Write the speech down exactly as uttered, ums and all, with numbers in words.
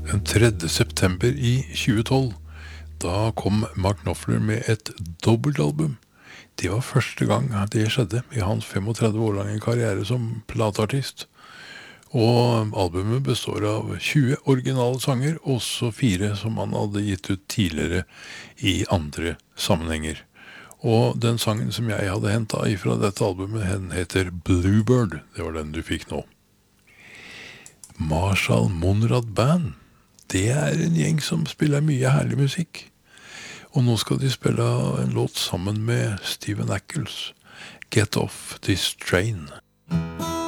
Den tredje september i tjue tolv, da kom Mark Knopfler med et dobbeltalbum. Det var første gang det skjedde i hans femogtredve år lange karriere som plateartist. Og albumet består av tjue originale sanger, også fire som han hadde gitt ut tidligere i andre sammenhenger. Og den sangen som jeg hadde hentet ifra dette albumet, den heter Bluebird. Det var den du fikk nå. Marshall Monrad Band, det er en gjeng som spiller mye herlig musikk. Og nå skal de spille en låt sammen med Steven Ackles, Get Off This Train.